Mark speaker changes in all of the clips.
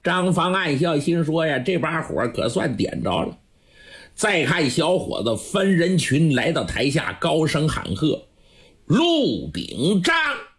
Speaker 1: 张芳暗笑，心说呀，这把火可算点着了。再看小伙子分人群来到台下，高声喊喝：陆秉章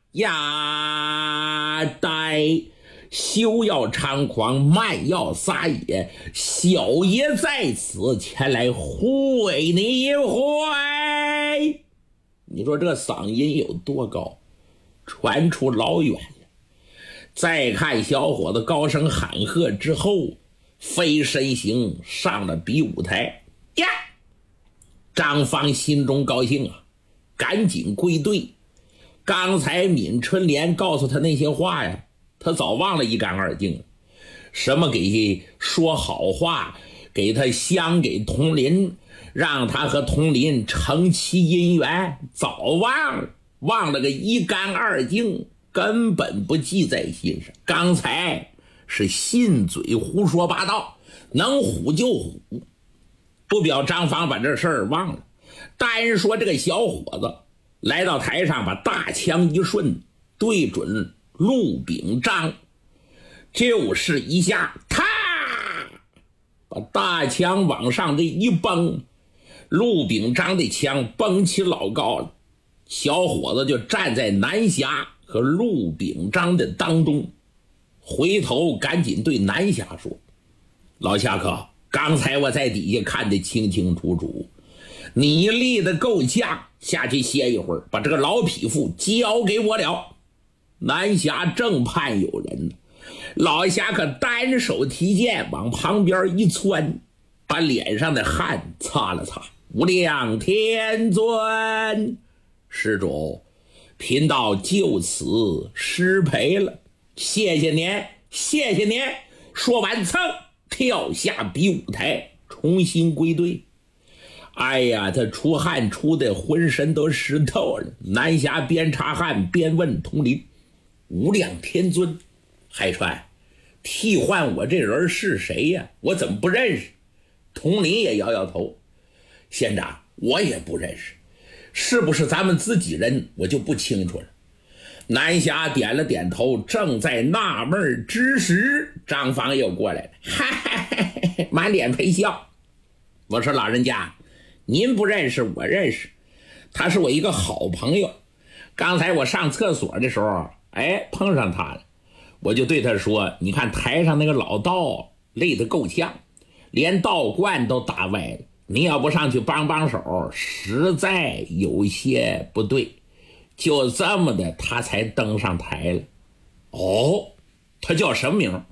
Speaker 1: 呀，呆！休要猖狂，慢要撒野，小爷在此前来会你一回。你说这嗓音有多高，传出老远了。再看小伙子高声喊喝之后，飞身形上了比武台呀！张芳心中高兴啊，赶紧归队。刚才闵春莲告诉他那些话呀，他早忘了一干二净了。什么给说好话，给他相给佟林，让他和佟林成其姻缘，早忘了个一干二净，根本不记在心上。刚才是信嘴胡说八道，能唬就唬，不表张芳把这事儿忘了。单说这个小伙子来到台上，把大枪一顺，对准陆秉章，就是一下，啪，把大枪往上这一崩，陆秉章的枪崩起老高了。小伙子就站在南霞和陆秉章的当中，回头赶紧对南霞说：老侠客，刚才我在底下看得清清楚楚，你立得够呛，下去歇一会儿，把这个老匹夫交给我了。南霞正盼有人呢，老侠可单手提剑往旁边一窜，把脸上的汗擦了擦。无量天尊，施主，贫道就此失陪了，谢谢您，谢谢您。说完噌跳下比武台，重新归队。哎呀，他出汗出的浑身都湿透了。南霞边擦汗边问佟林：无量天尊，海川，替换我这人是谁呀？我怎么不认识？佟林也摇摇头：县长，我也不认识，是不是咱们自己人我就不清楚了。南霞点了点头，正在纳闷之时，张芳又过来了，嗨，满脸陪笑。我说老人家，您不认识我认识，他是我一个好朋友。刚才我上厕所的时候，碰上他了，我就对他说，你看台上那个老道累得够呛，连道观都打歪了，你要不上去帮帮手，实在有些不对。就这么的，他才登上台了。哦，他叫什么名？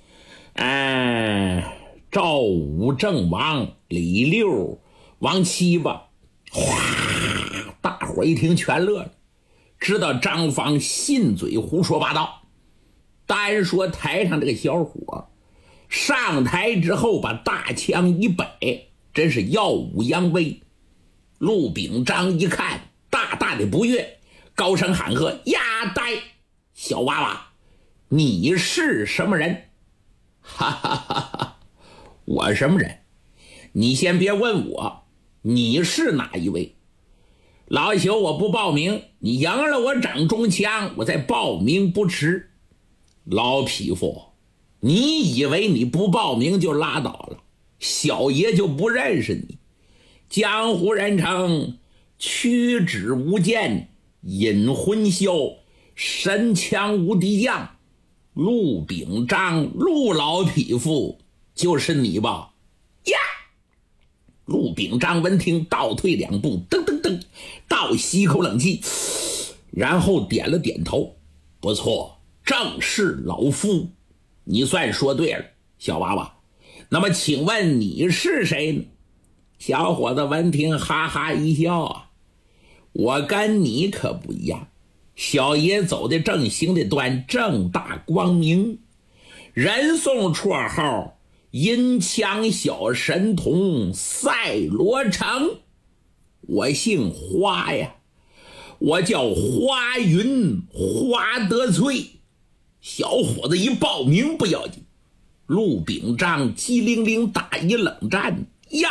Speaker 1: 赵武正王李六王七吧。哗，大伙一听全乐了，知道张芳信嘴胡说八道。单说台上这个小伙上台之后，把大枪一摆，真是耀武扬威。陆秉章一看，大大的不悦，高声喊喝：呀呆，小娃娃，你是什么人？哈哈哈哈，我什么人？你先别问我，你是哪一位？老朽我不报名，你赢了我整中枪，我再报名不迟。老匹夫，你以为你不报名就拉倒了？小爷就不认识你。江湖人称屈指无间，引魂霄，神枪无敌将，陆秉章，陆老匹夫，就是你吧？呀！陆秉章闻听，倒退两步，噔噔噔，倒吸一口冷气，然后点了点头：不错，正是老夫，你算说对了，小娃娃。那么请问你是谁呢？小伙子闻听哈哈一笑啊，我跟你可不一样，小爷走的正行的端，正大光明，人送绰号银枪小神童赛罗成，我姓花呀，我叫花云花德翠。小伙子一报名不要紧，陆秉章机灵灵打一冷战呀，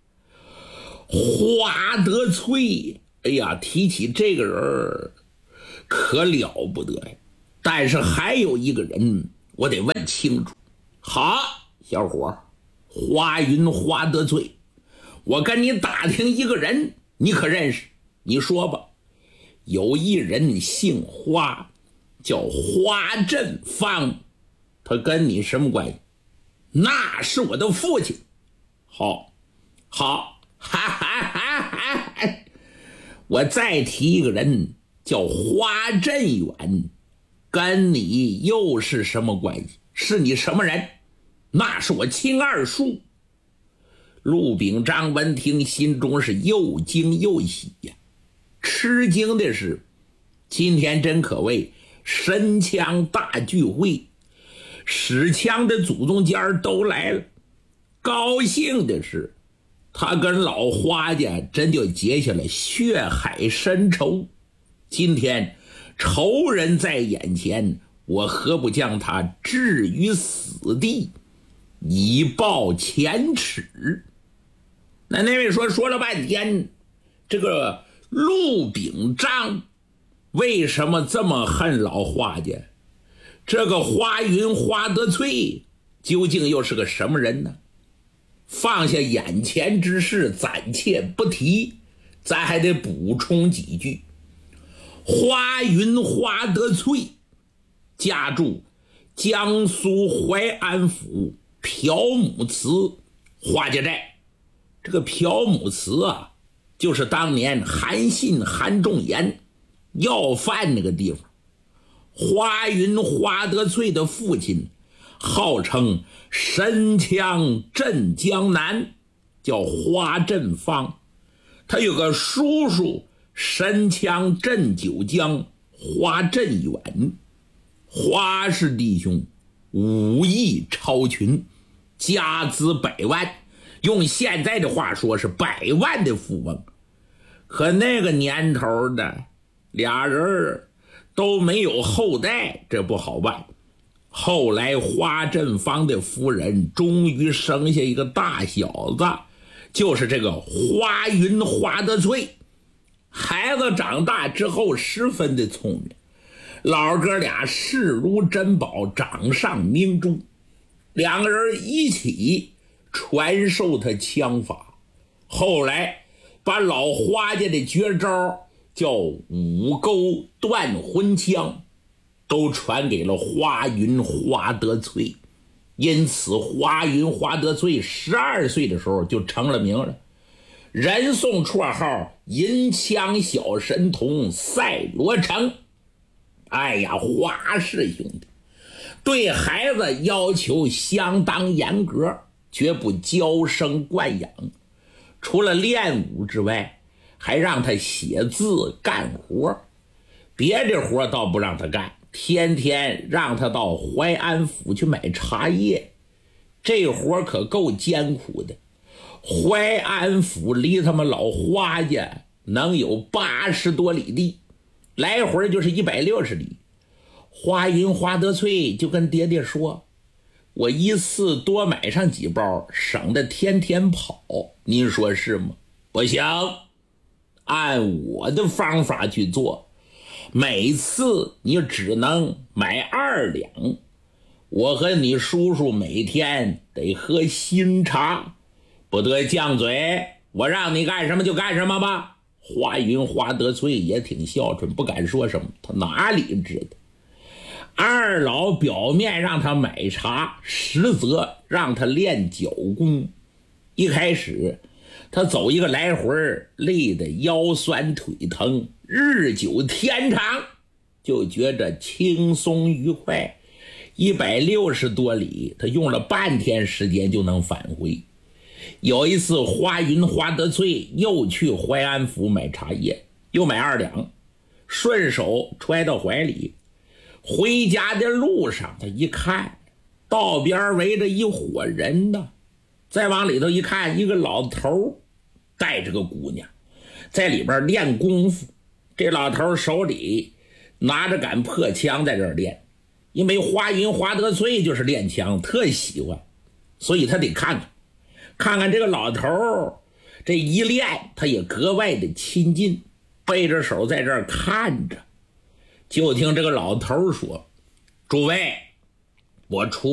Speaker 1: 花德翠，哎呀，提起这个人可了不得呀。但是还有一个人我得问清楚， 好，小伙，花云花得罪，我跟你打听一个人，你可认识？你说吧。有一人姓花，叫花振芳，他跟你什么关系？那是我的父亲。好，哈哈哈哈！我再提一个人，叫花振远，跟你又是什么关系？是你什么人？那是我亲二叔。陆秉章闻听，心中是又惊又喜呀。吃惊的是，今天真可谓神枪大聚会，使枪的祖宗家都来了。高兴的是，他跟老花家真就结下了血海深仇。今天仇人在眼前，我何不将他置于死地，以报前耻？那位说了半天，这个陆秉章为什么这么恨老花家？这个花云花得罪究竟又是个什么人呢？放下眼前之事暂且不提，咱还得补充几句。花云花得罪家住江苏淮安府朴母祠花家寨。这个朴母祠啊，就是当年韩信韩仲淹要饭那个地方。花云花得罪的父亲号称神枪镇江南，叫花振芳。他有个叔叔神枪镇九江，花振远。花氏弟兄武艺超群，家资百万，用现在的话说是100万的富翁。可那个年头的俩人都没有后代，这不好办。后来花振芳的夫人终于生下一个大小子，就是这个花云花得罪。孩子长大之后十分的聪明，老哥俩视如珍宝，掌上明珠。两个人一起传授他枪法，后来把老花家的绝招叫五钩断魂枪都传给了花云花得罪。因此花云花得罪12岁的时候就成了名了，人送绰号银枪小神童赛罗成。哎呀，花氏兄弟对孩子要求相当严格，绝不娇生惯养。除了练武之外，还让他写字干活，别的活倒不让他干，天天让他到淮安府去买茶叶。这活可够艰苦的。淮安府离他们老花家能有80多里地，来回就是160里。花云花得罪就跟爹爹说，我一次多买上几包，省得天天跑，您说是吗？不行，按我的方法去做，每次你只能买2两，我和你叔叔每天得喝新茶，不得犟嘴，我让你干什么就干什么吧。花云花得罪也挺孝顺，不敢说什么，他哪里知道。二老表面让他买茶，实则让他练脚功。一开始他走一个来回，累得腰酸腿疼，日久天长就觉着轻松愉快。160多里他用了半天时间就能返回。有一次花云花得罪又去淮安府买茶叶，又买2两，顺手揣到怀里。回家的路上他一看，道边围着一伙人呢，再往里头一看，一个老头带着个姑娘在里边练功夫。这老头手里拿着杆破枪在这儿练，因为花云花得罪就是练枪，特喜欢，所以他得看看这个老头这一练，他也格外的亲近，背着手在这儿看着。就听这个老头说，诸位，我出